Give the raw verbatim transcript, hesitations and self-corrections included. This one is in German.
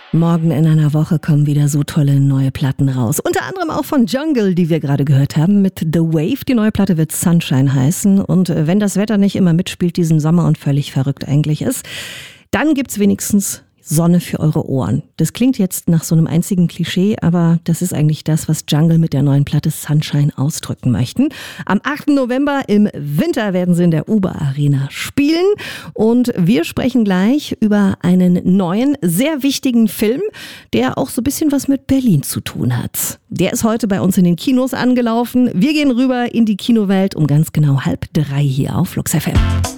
Morgen in einer Woche kommen wieder so tolle neue Platten raus. Unter anderem auch von Jungle, die wir gerade gehört haben, mit The Wave. Die neue Platte wird Sunshine heißen. Und wenn das Wetter nicht immer mitspielt diesen Sommer und völlig verrückt eigentlich ist, dann gibt's wenigstens Sonne für eure Ohren. Das klingt jetzt nach so einem einzigen Klischee, aber das ist eigentlich das, was Jungle mit der neuen Platte Sunshine ausdrücken möchten. Am achten November im Winter werden sie in der Uber Arena spielen und wir sprechen gleich über einen neuen, sehr wichtigen Film, der auch so ein bisschen was mit Berlin zu tun hat. Der ist heute bei uns in den Kinos angelaufen. Wir gehen rüber in die Kinowelt um ganz genau halb drei hier auf Flux F M.